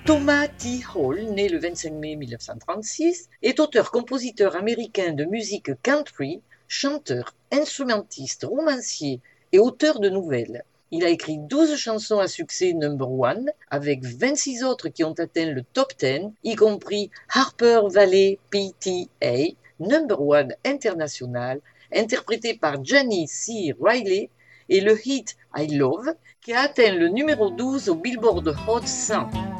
Thomas T. Hall, né le 25 mai 1936, est auteur-compositeur américain de musique country, chanteur, instrumentiste, romancier et auteur de nouvelles. Il a écrit 12 chansons à succès number one, avec 26 autres qui ont atteint le top 10, y compris Harper Valley PTA, number one international, interprété par Johnny C. Riley, et le hit I Love, qui a atteint le numéro 12 au Billboard Hot 100.